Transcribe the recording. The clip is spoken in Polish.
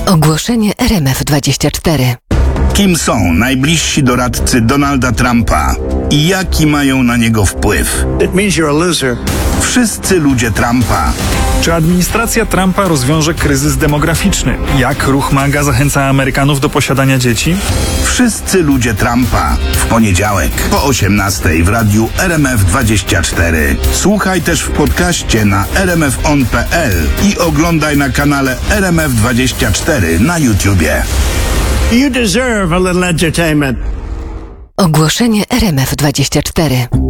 Ogłoszenie RMF24. Kim są najbliżsi doradcy Donalda Trumpa i jaki mają na niego wpływ? It means you're a loser. Wszyscy ludzie Trumpa. Czy administracja Trumpa rozwiąże kryzys demograficzny? Jak ruch MAGA zachęca Amerykanów do posiadania dzieci? Wszyscy ludzie Trumpa. W poniedziałek po 18:00 w radiu RMF24. Słuchaj też w podcaście na rmfon.pl i oglądaj na kanale RMF24 na YouTubie. You deserve a little entertainment. Ogłoszenie RMF24.